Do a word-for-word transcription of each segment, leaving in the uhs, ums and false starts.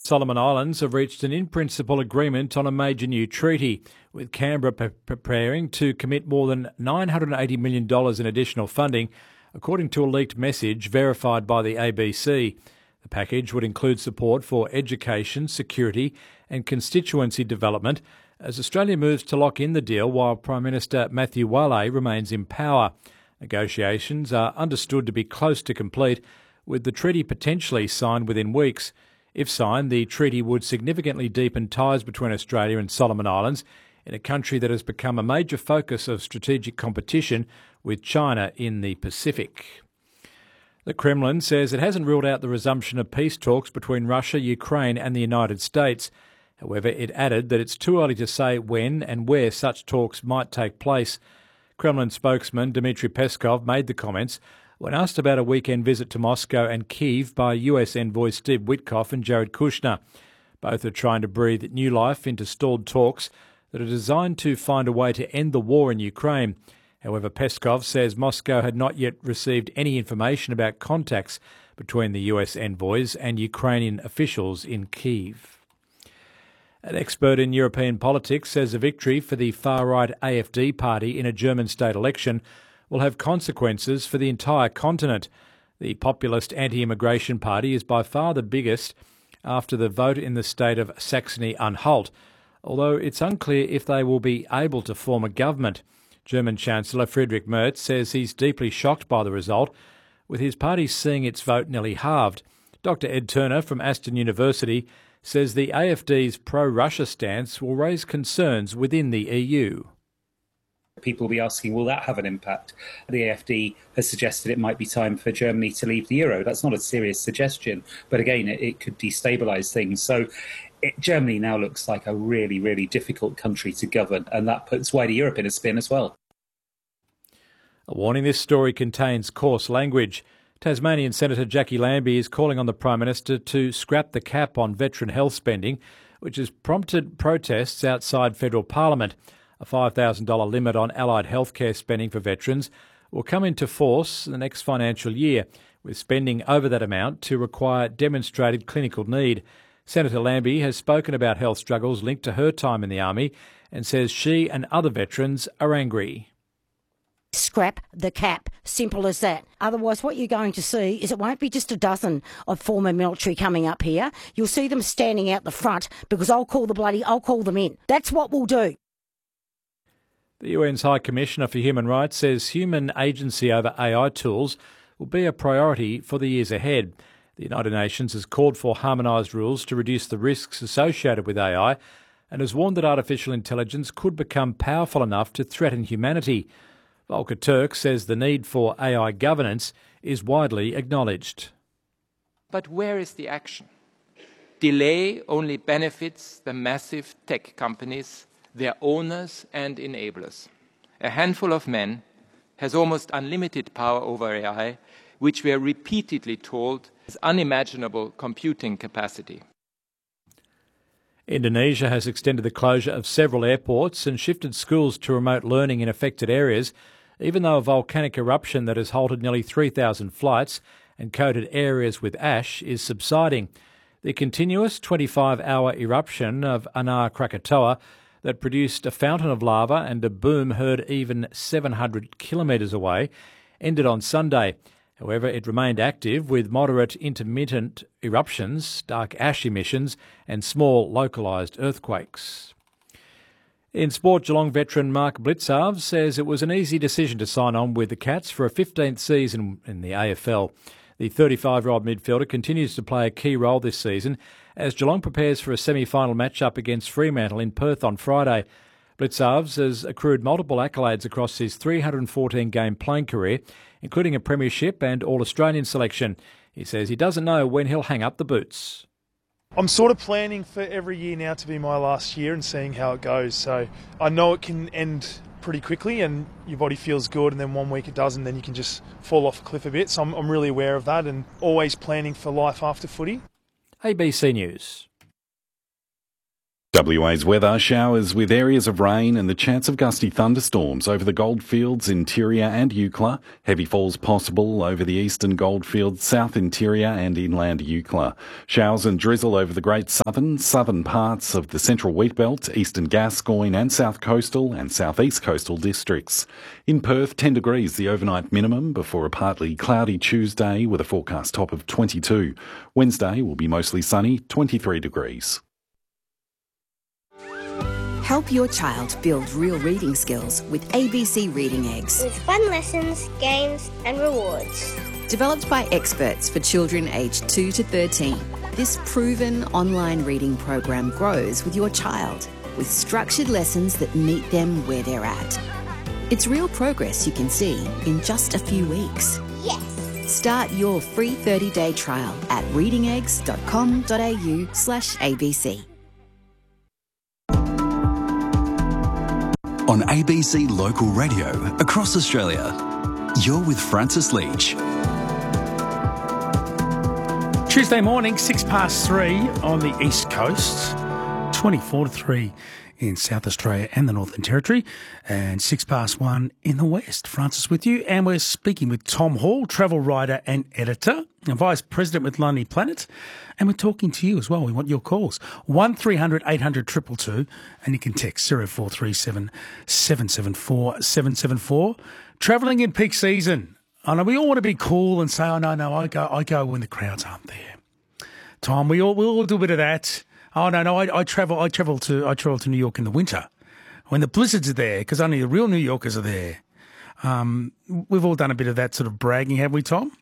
Solomon Islands have reached an in-principle agreement on a major new treaty, with Canberra pre- preparing to commit more than nine hundred eighty million dollars in additional funding, according to a leaked message verified by the A B C. The package would include support for education, security and constituency development as Australia moves to lock in the deal while Prime Minister Matthew Wale remains in power. Negotiations are understood to be close to complete, with the treaty potentially signed within weeks. If signed, the treaty would significantly deepen ties between Australia and Solomon Islands in a country that has become a major focus of strategic competition with China in the Pacific. The Kremlin says it hasn't ruled out the resumption of peace talks between Russia, Ukraine and the United States. However, it added that it's too early to say when and where such talks might take place. Kremlin spokesman Dmitry Peskov made the comments when asked about a weekend visit to Moscow and Kyiv by U S envoys Steve Witkoff and Jared Kushner. Both are trying to breathe new life into stalled talks that are designed to find a way to end the war in Ukraine. However, Peskov says Moscow had not yet received any information about contacts between the U S envoys and Ukrainian officials in Kyiv. An expert in European politics says a victory for the far-right A F D party in a German state election will have consequences for the entire continent. The populist anti-immigration party is by far the biggest after the vote in the state of Saxony-Anhalt, although it's unclear if they will be able to form a government. German Chancellor Friedrich Merz says he's deeply shocked by the result, with his party seeing its vote nearly halved. Doctor Ed Turner from Aston University says the A F D's pro-Russia stance will raise concerns within the E U. People will be asking, will that have an impact? The A F D has suggested it might be time for Germany to leave the euro. That's not a serious suggestion, but again, it, it could destabilise things. So it, Germany now looks like a really, really difficult country to govern, and that puts wider Europe in a spin as well. A warning: this story contains coarse language. Tasmanian Senator Jackie Lambie is calling on the Prime Minister to scrap the cap on veteran health spending, which has prompted protests outside federal Parliament. A five thousand dollars limit on allied healthcare spending for veterans will come into force the next financial year, with spending over that amount to require demonstrated clinical need. Senator Lambie has spoken about health struggles linked to her time in the Army and says she and other veterans are angry. Scrap the cap. Simple as that. Otherwise, what you're going to see is it won't be just a dozen of former military coming up here. You'll see them standing out the front because I'll call the bloody, I'll call them in. That's what we'll do. The U N's High Commissioner for Human Rights says human agency over A I tools will be a priority for the years ahead. The United Nations has called for harmonised rules to reduce the risks associated with A I and has warned that artificial intelligence could become powerful enough to threaten humanity. Volker Turk says the need for A I governance is widely acknowledged. But where is the action? Delay only benefits the massive tech companies, their owners and enablers. A handful of men has almost unlimited power over A I, which we are repeatedly told has unimaginable computing capacity. Indonesia has extended the closure of several airports and shifted schools to remote learning in affected areas, even though a volcanic eruption that has halted nearly three thousand flights and coated areas with ash is subsiding. The continuous twenty-five hour eruption of Anar Krakatoa that produced a fountain of lava and a boom heard even seven hundred kilometres away ended on Sunday. However, it remained active with moderate intermittent eruptions, dark ash emissions and small localised earthquakes. In sport, Geelong veteran Mark Blicavs says it was an easy decision to sign on with the Cats for a fifteenth season in the A F L. The thirty-five-year-old midfielder continues to play a key role this season as Geelong prepares for a semi-final match-up against Fremantle in Perth on Friday. Blicavs has accrued multiple accolades across his three hundred fourteen game playing career, including a premiership and All-Australian selection. He says he doesn't know when he'll hang up the boots. I'm sort of planning for every year now to be my last year and seeing how it goes. So I know it can end pretty quickly and your body feels good, and then one week it doesn't, then you can just fall off a cliff a bit. So I'm, I'm really aware of that and always planning for life after footy. A B C News. W A's weather, showers with areas of rain and the chance of gusty thunderstorms over the Goldfields, interior and Eucla. Heavy falls possible over the eastern Goldfields, south interior and inland Eucla. Showers and drizzle over the Great Southern, southern parts of the central Wheatbelt, eastern Gascoyne and south coastal and southeast coastal districts. In Perth, ten degrees the overnight minimum before a partly cloudy Tuesday with a forecast top of twenty-two. Wednesday will be mostly sunny, twenty-three degrees. Help your child build real reading skills with A B C Reading Eggs. With fun lessons, games and rewards. Developed by experts for children aged two to thirteen, this proven online reading program grows with your child with structured lessons that meet them where they're at. It's real progress you can see in just a few weeks. Yes! Start your free thirty-day trial at readingeggs.com.au slash ABC. On A B C Local Radio across Australia, you're with Francis Leach. Tuesday morning, six past three on the East Coast, twenty-four to three in South Australia and the Northern Territory, and six past one in the West. Francis with you, and we're speaking with Tom Hall, travel writer and editor, and Vice President with Lonely Planet, and we're talking to you as well. We want your calls. one three hundred eight hundred two two two, and you can text zero four three seven seven seven four seven seven four. Travelling in peak season. I know we all want to be cool and say, oh, no, no, I go I go when the crowds aren't there. Tom, we all we all do a bit of that. Oh no, no, I, I travel. I travel to I travel to New York in the winter when the blizzards are there, because only the real New Yorkers are there. Um, we've all done a bit of that sort of bragging, have we, Tom?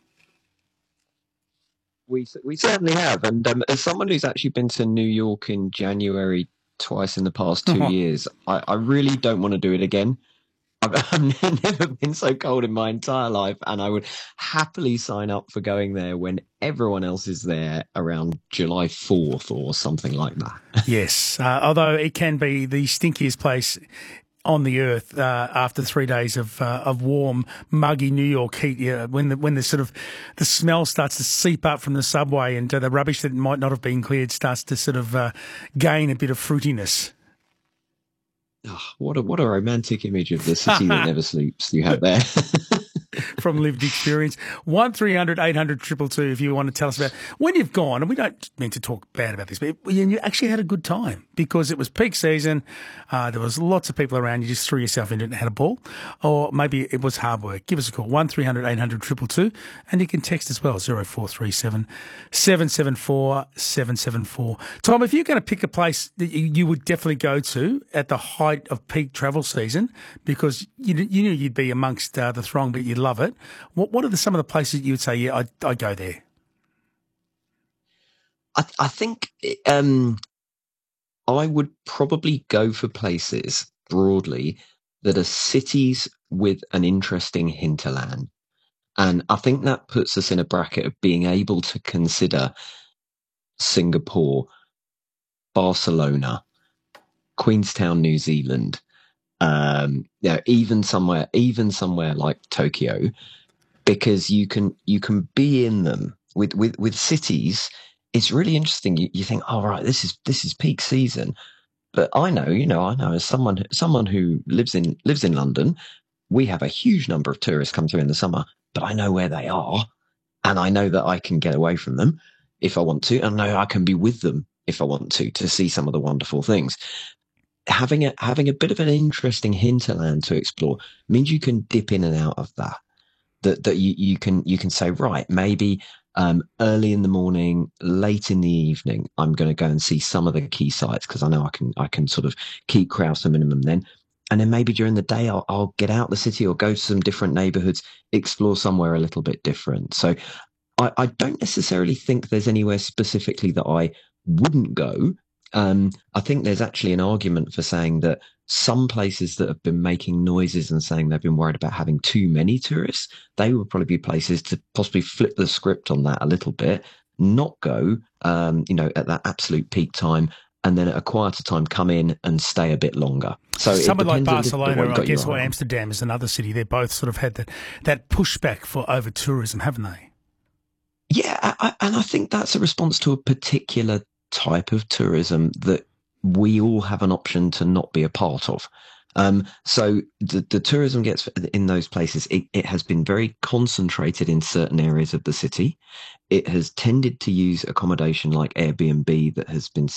We we certainly have, and um, as someone who's actually been to New York in January twice in the past two uh-huh. years, I, I really don't want to do it again. I've, I've never been so cold in my entire life, and I would happily sign up for going there when everyone else is there around July fourth or something like that. Yes, uh, although it can be the stinkiest place on the earth uh, after three days of uh, of warm, muggy New York heat. Yeah, when the when the sort of the smell starts to seep up from the subway, and uh, the rubbish that might not have been cleared starts to sort of uh, gain a bit of fruitiness. Oh, what a what a romantic image of the city that never sleeps you have there. From lived experience. one three hundred eight hundred two two two if you want to tell us about when you've gone, and we don't mean to talk bad about this, but you actually had a good time because it was peak season, uh, there was lots of people around, you just threw yourself into it and had a ball, or maybe it was hard work. Give us a call, one three hundred eight hundred two two two, and you can text as well, zero four three seven seven seven four seven seven four. Tom, if you're going to pick a place that you would definitely go to at the height of peak travel season, because you, you knew you'd be amongst uh, the throng, but you'd love it, what what are the, some of the places you would say, yeah, I I go there? I, I think um, I would probably go for places broadly that are cities with an interesting hinterland. And I think that puts us in a bracket of being able to consider Singapore, Barcelona, Queenstown, New Zealand, um, you know, even somewhere, even somewhere like Tokyo, because you can you can be in them. With with with cities, it's really interesting. You, you think, oh right, this is this is peak season, but I know, you know, I know as someone someone who lives in lives in London, we have a huge number of tourists come through in the summer, but I know where they are, and I know that I can get away from them if I want to, and I know I can be with them if I want to to see some of the wonderful things. Having a having a bit of an interesting hinterland to explore means you can dip in and out of that. That that you, you can you can say, right, maybe um, early in the morning, late in the evening, I'm going to go and see some of the key sites because I know I can I can sort of keep crowds to a minimum then. And then maybe during the day, I'll, I'll get out the city or go to some different neighbourhoods, explore somewhere a little bit different. So I, I don't necessarily think there's anywhere specifically that I wouldn't go. Um, I think there's actually an argument for saying that some places that have been making noises and saying they've been worried about having too many tourists, they would probably be places to possibly flip the script on that a little bit, not go, um, you know, at that absolute peak time, and then at a quieter time come in and stay a bit longer. So somewhere like Barcelona, I guess, or Amsterdam is another city. They both sort of had that that pushback for over tourism, haven't they? Yeah, I, and I think that's a response to a particular type of tourism that we all have an option to not be a part of. Um, so the, the tourism gets in those places, it, it has been very concentrated in certain areas of the city. It has tended to use accommodation like Airbnb that has been